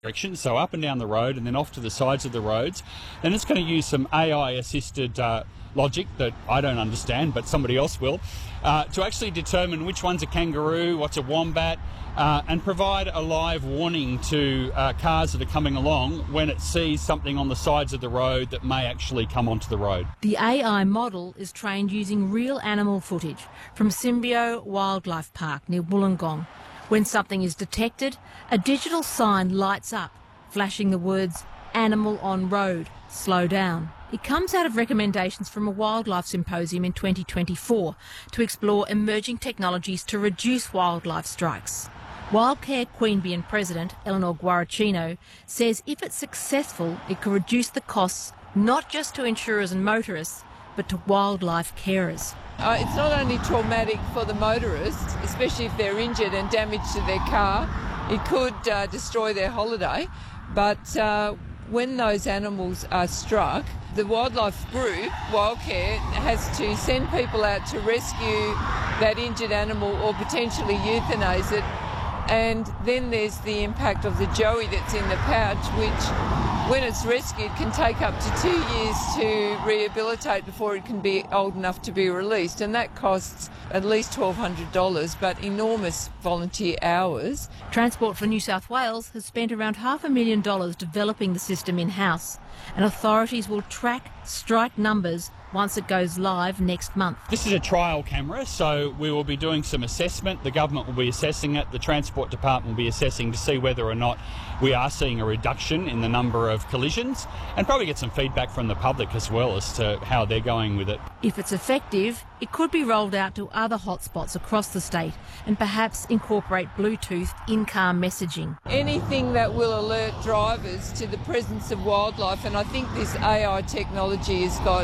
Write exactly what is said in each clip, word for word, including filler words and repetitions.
direction, so up and down the road and then off to the sides of the roads. Then it's going to use some A I-assisted uh, logic that I don't understand, but somebody else will, uh, to actually determine which one's a kangaroo, what's a wombat, uh, and provide a live warning to uh, cars that are coming along when it sees something on the sides of the road that may actually come onto the road. The A I model is trained using real animal footage from Symbio Wildlife Park near Wollongong. When something is detected, a digital sign lights up, flashing the words, "Animal on road, slow down." It comes out of recommendations from a wildlife symposium in twenty twenty-four to explore emerging technologies to reduce wildlife strikes. Wildcare Queanbeyan President Eleanor Guaricino says if it's successful, it could reduce the costs not just to insurers and motorists, but to wildlife carers. Uh, it's not only traumatic for the motorists, especially if they're injured and damage to their car. It could uh, destroy their holiday, but uh, when those animals are struck, the wildlife group, Wildcare, has to send people out to rescue that injured animal or potentially euthanize it. And then there's the impact of the joey that's in the pouch, which, when it's rescued, can take up to two years to rehabilitate before it can be old enough to be released. And that costs at least twelve hundred dollars, but enormous volunteer hours. Transport for New South Wales has spent around half a million dollars developing the system in-house, and authorities will track strike numbers once it goes live next month. This is a trial camera, so we will be doing some assessment. The government will be assessing it. The Transport Department will be assessing to see whether or not we are seeing a reduction in the number of collisions, and probably get some feedback from the public as well as to how they're going with it. If it's effective, it could be rolled out to other hotspots across the state and perhaps incorporate Bluetooth in-car messaging. Anything that will alert drivers to the presence of wildlife, and I think this A I technology has got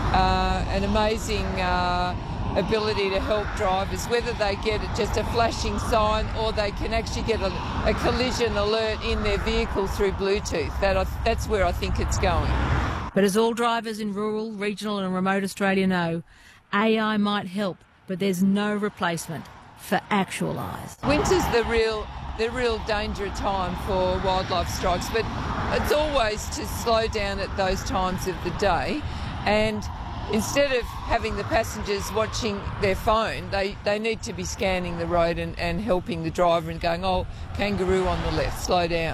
uh, an amazing uh, ability to help drivers, whether they get just a flashing sign or they can actually get a, a collision alert in their vehicle through Bluetooth. That, that's where I think it's going. But as all drivers in rural, regional and remote Australia know, A I might help, but there's no replacement for actual eyes. Winter's the real the real danger time for wildlife strikes, but it's always to slow down at those times of the day, and instead of having the passengers watching their phone, they, they need to be scanning the road and, and helping the driver and going, "Oh, kangaroo on the left, slow down."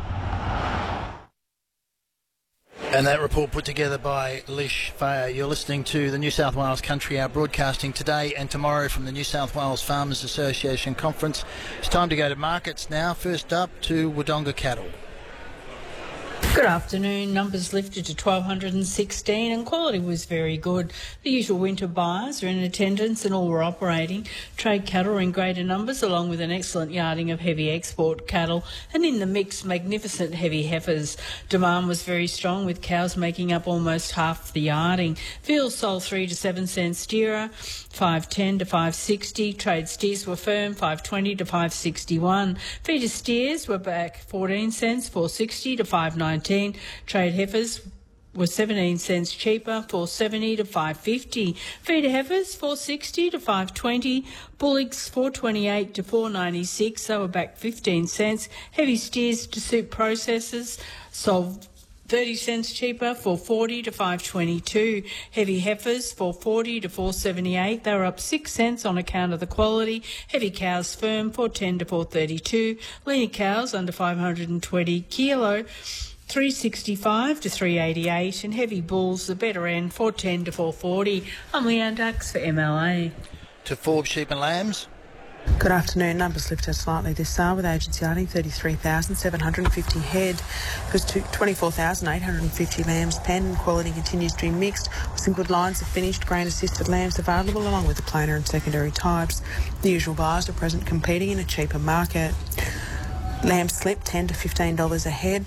And that report put together by Lish Fayer. You're listening to the New South Wales Country Hour, broadcasting today and tomorrow from the New South Wales Farmers Association Conference. It's time to go to markets now. First up to Wodonga Cattle. Good afternoon. Numbers lifted to twelve sixteen and quality was very good. The usual winter buyers are in attendance and all were operating. Trade cattle are in greater numbers along with an excellent yarding of heavy export cattle, and in the mix, magnificent heavy heifers. Demand was very strong with cows making up almost half the yarding. Veal sold three to seven cents steerer, five ten to five sixty. Trade steers were firm, five twenty to five sixty-one. Feeder steers were back fourteen cents, four sixty to five nineteen. Trade heifers were seventeen cents cheaper, four seventy to five fifty. Feeder heifers four sixty to five twenty. Bullocks four twenty-eight to four ninety-six. They were back fifteen cents. Heavy steers to suit processors sold thirty cents cheaper, four forty to five twenty-two. Heavy heifers four forty to four seventy-eight. They were up six cents on account of the quality. Heavy cows firm four ten to four thirty-two. Leaner cows under five hundred twenty kilo, three sixty-five to three eighty-eight, and heavy bulls, the better end, four ten to four forty. I'm Leanne Dux for M L A. To Forbes Sheep and Lambs. Good afternoon. Numbers lifted slightly this sale with agents yarding thirty-three thousand seven hundred fifty head. There's twenty-four thousand eight hundred fifty lambs penned. Quality continues to be mixed with some good lines of finished grain-assisted lambs available along with the plainer and secondary types. The usual buyers are present competing in a cheaper market. Lambs slip ten to fifteen dollars a head.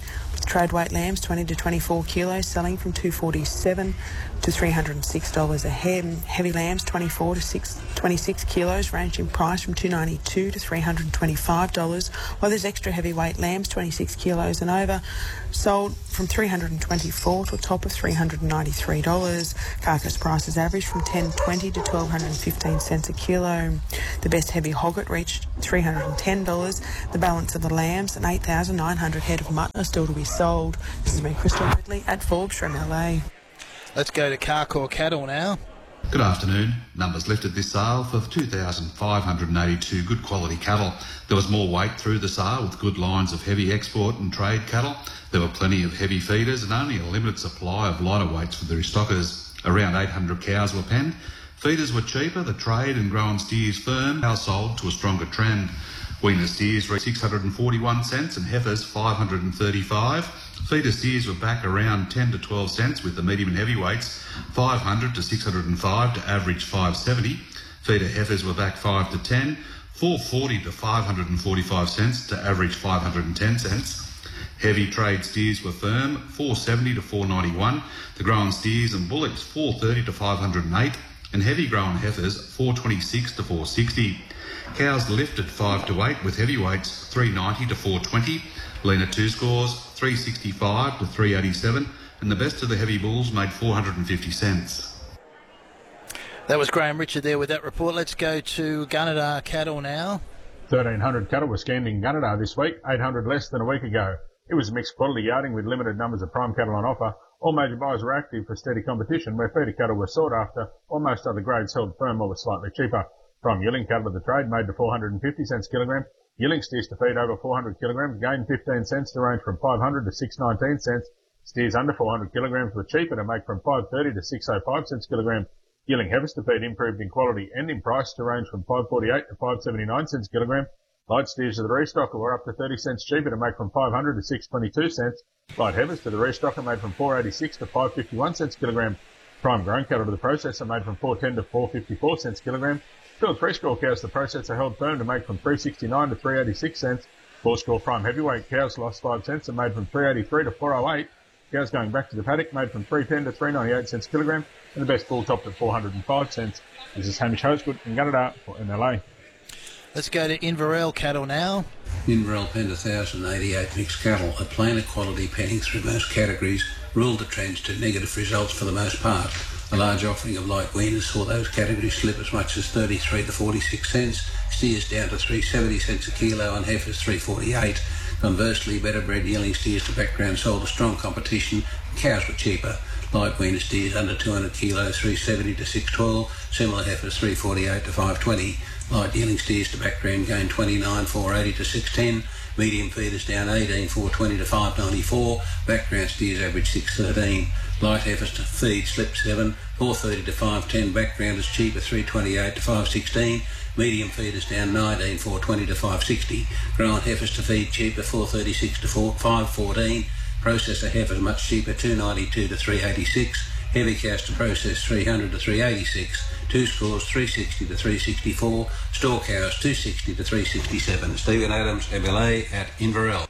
Trade weight lambs twenty to twenty-four kilos selling from two forty-seven to three hundred six dollars a head. Heavy lambs twenty-four to twenty-six kilos range in price from two ninety-two to three hundred twenty-five dollars, while there's extra heavyweight lambs twenty-six kilos and over sold from three hundred twenty-four to a top of three hundred ninety-three dollars. Carcass prices average from ten twenty to twelve fifteen cents a kilo. The best heavy hogget reached three hundred ten dollars. The balance of the lambs and eight thousand nine hundred head of mutton are still to be sold. This has been Crystal Ridley at Forbes from L A. Let's go to Carcoar cattle now. Good afternoon. Numbers lifted this sale for two thousand five hundred eighty-two good quality cattle. There was more weight through the sale with good lines of heavy export and trade cattle. There were plenty of heavy feeders and only a limited supply of lighter weights for the restockers. Around eight hundred cows were penned. Feeders were cheaper, the trade and grown steers firm, cows sold to a stronger trend. Weaner steers reached six hundred forty-one cents and heifers five hundred thirty-five. Feeder steers were back around ten to twelve cents with the medium and heavyweights five hundred to six hundred five to average five seventy. Feeder heifers were back five to ten, four forty to five hundred forty-five cents to average five hundred ten cents. Heavy trade steers were firm, four seventy to four ninety-one. The grown steers and bullocks four thirty to five hundred eight, and heavy grown heifers four twenty-six to four sixty. Cows lifted five to eight with heavyweights three ninety to four twenty. Leaner two scores three sixty-five to three eighty-seven, and the best of the heavy bulls made four hundred fifty cents. That was Graham Richard there with that report. Let's go to Gunnedah cattle now. thirteen hundred cattle were scanned in Gunnedah this week, eight hundred less than a week ago. It was mixed quality yarding with limited numbers of prime cattle on offer. All major buyers were active for steady competition, where feeder cattle were sought after, while most other grades held firm or were slightly cheaper. Prime yearling cattle of the trade made to four hundred fifty cents kilogram. Yearling steers to feed over four hundred kilograms gained fifteen cents to range from five hundred to six nineteen cents. Steers under four hundred kilograms were cheaper to make from five thirty to six oh five cents kilogram. Yearling heifers to feed improved in quality and in price to range from five forty-eight to five seventy-nine cents kilogram. Light steers to the restocker were up to thirty cents cheaper to make from five hundred to six twenty-two cents. Light heifers to the restocker made from four eighty-six to five fifty-one cents kilogram. Prime grown cattle to the processor made from four ten to four fifty-four cents kilogram. Field three score cows to the processor held firm to make from three sixty-nine to three eighty-six cents. Four score prime heavyweight cows lost five cents and made from three eighty-three to four oh eight. Cows going back to the paddock made from three ten to three ninety-eight cents kilogram, and the best bull topped at four hundred five cents. This is Hamish Hosgood in Gunnedah for N L A. Let's go to Inverell cattle now. Inverell penned one thousand eighty-eight mixed cattle. A plainer quality penning through most categories ruled the trends to negative results for the most part. A large offering of light weaners saw those categories slip as much as thirty-three to forty-six cents, steers down to three seventy cents a kilo and heifers three forty-eight. Conversely, better bred yearling steers to background sold a strong competition. Cows were cheaper. Light weaner steers under two hundred kilos three seventy to six twelve, similar heifers three forty-eight to five twenty. Light yearling steers to background gained twenty-nine four eighty to six ten. Medium feeders down eighteen four twenty to five ninety-four. Background steers average six thirteen. Light heifers to feed slipped seven, four thirty to five ten. Backgrounders cheaper three twenty-eight to five sixteen. Medium feeders down nineteen four twenty to five sixty. Grown heifers to feed cheaper four thirty-six to five fourteen. Processor heifers much cheaper two ninety-two to three eighty-six. Heavy cows to process three hundred to three eighty-six. Two scores three sixty to three sixty-four. Store cows two sixty to three sixty-seven. Stephen Adams, M L A at Inverell.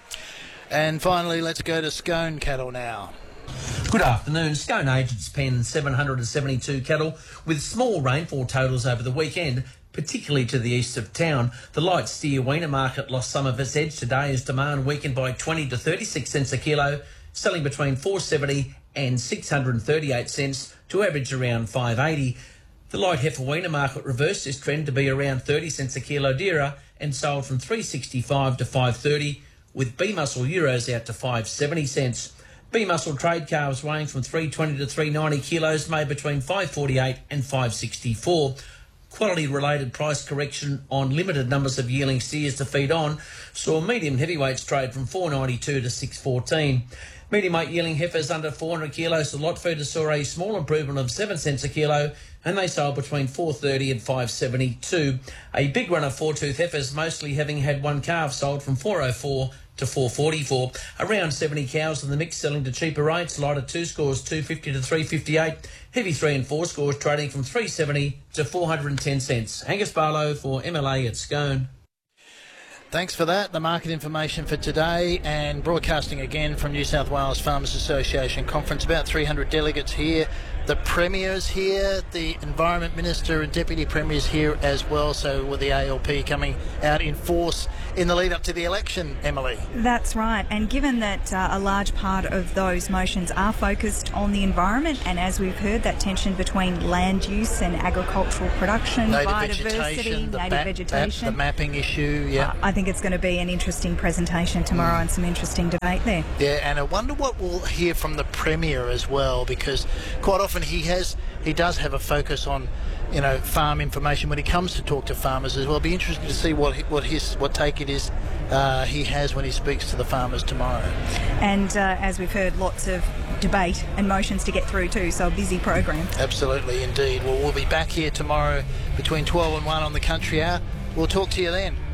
And finally, let's go to Scone cattle now. Good afternoon. Scone agents penned seven hundred seventy-two cattle with small rainfall totals over the weekend, particularly to the east of town. The light steer weaner market lost some of its edge today as demand weakened by twenty to thirty-six cents a kilo, selling between four seventy and six hundred thirty-eight cents to average around five eighty. The light heifer weaner market reversed this trend to be around thirty cents a kilo dearer and sold from three sixty-five to five thirty, with B-muscle euros out to five seventy cents. B-muscle trade calves weighing from three twenty to three ninety kilos made between five forty-eight and five sixty-four. Quality-related price correction on limited numbers of yearling steers to feed on saw medium heavyweights trade from four ninety-two to six fourteen. Medium-weight yearling heifers under four hundred kilos to lot feeders saw a small improvement of seven cents a kilo, and they sold between four thirty and five seventy-two. A big run of four-tooth heifers, mostly having had one calf, sold from four oh four to four forty-four. Around seventy cows in the mix selling to cheaper rates. Lighter two scores two fifty to three fifty-eight. Heavy three and four scores trading from three seventy to four hundred ten cents. Angus Barlow for M L A at Scone. Thanks for that. The market information for today, and broadcasting again from New South Wales Farmers Association Conference. About three hundred delegates here. The Premier's here, the Environment Minister and Deputy Premier's here as well, so with the A L P coming out in force in the lead up to the election, Emily. That's right, and given that uh, a large part of those motions are focused on the environment, and as we've heard, that tension between land use and agricultural production, native biodiversity, vegetation, the native map, vegetation. Map, the mapping issue, yeah. Uh, I think it's going to be an interesting presentation tomorrow mm. and some interesting debate there. Yeah, and I wonder what we'll hear from the Premier as well, because quite often he has, he does have a focus on, you know, farm information when he comes to talk to farmers as well. It'll be interesting to see what what his what take it is uh, he has when he speaks to the farmers tomorrow. And uh, as we've heard, lots of debate and motions to get through too, so a busy program. Absolutely, indeed. Well, we'll be back here tomorrow between twelve and one on the Country Hour. We'll talk to you then.